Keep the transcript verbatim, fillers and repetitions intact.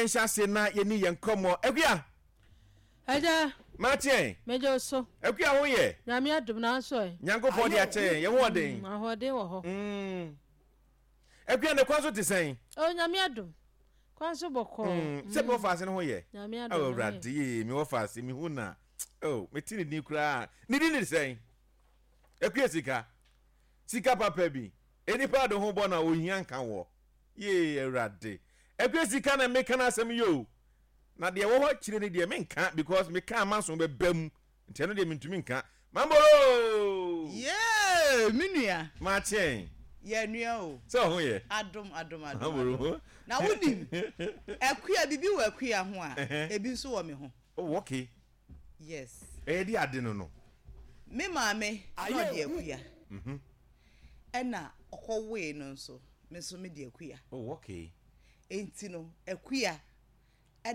Enshase na ye ni ye nkomo. Ekuya. Aja. Matien. Mejo so. Ekuya wo ye. Nyame adum na so e. Nyankopɔ de ache ye wo den. Ahode wo ho. Mm. Ekuya ne kwaso te sen. O nyame adum. Kwaso boko. Mm. Se bo fa se no ho ye. Nyame adum. Oh radi mi wo fa se mi hu na. Oh, me ti ni kura. Ni di ni sen. Ekuya sika. Sika papa bi. Eni pa do ho bo na ohia nka wo. Ye radi. Ekuya sika na me kana asem yo. Na de wo ho kire ni de me nka because me ka amaso be bam. Nti no de me ntumi nka. Mambo! Yeah, minua. Matien. Yeah, nua o. So ho ye. Adom adom adom. Mambo. Na wonim. Ekuya bibi wo ekuya ho a, ebi nso wo me ho. Oh, okay. Yes. Eh di ade no no. Me maame, no de ekuya. Mhm. Ena okowe no nso, me so me de ekuya. Oh, okay. Enti no, ekuya